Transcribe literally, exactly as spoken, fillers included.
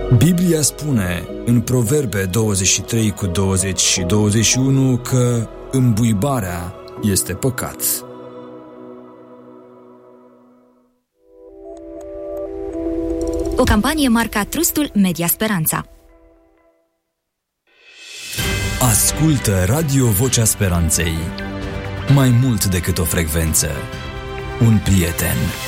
Biblia spune în Proverbe douăzeci și trei cu douăzeci și douăzeci și unu că îmbuibarea este păcat. O campanie marca Trustul Media Speranța. Ascultă Radio Vocea Speranței. Mai mult decât o frecvență, un prieten.